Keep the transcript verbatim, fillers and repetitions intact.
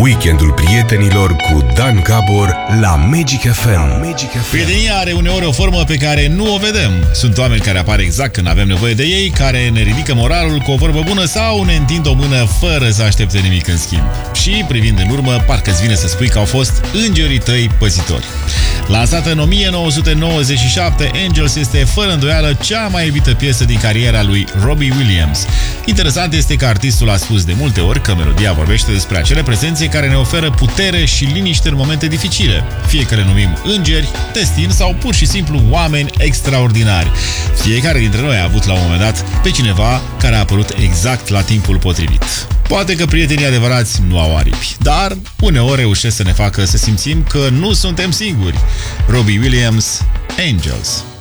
Weekendul prietenilor cu Dan Gabor la Magic F M. Magic F M. Prietenia are uneori o formă pe care nu o vedem. Sunt oameni care apar exact când avem nevoie de ei, care ne ridică moralul cu o vorbă bună sau ne întind o mână fără să aștepte nimic în schimb. Și, privind în urmă, parcă-ți vine să spui că au fost îngerii tăi păzitori. Lansată în o mie nouă sute nouăzeci și șapte, Angels este fără îndoială cea mai iubită piesă din cariera lui Robbie Williams. Interesant este că artistul a spus de multe ori că melodia vorbește despre acele prezențe care ne oferă putere și liniște în momente dificile, fie că le numim îngeri, destin sau pur și simplu oameni extraordinari. Fiecare dintre noi a avut la un moment dat pe cineva care a apărut exact la timpul potrivit. Poate că prietenii adevărați nu au aripi, dar uneori reușesc să ne facă să simțim că nu suntem singuri. Robbie Williams, Angels.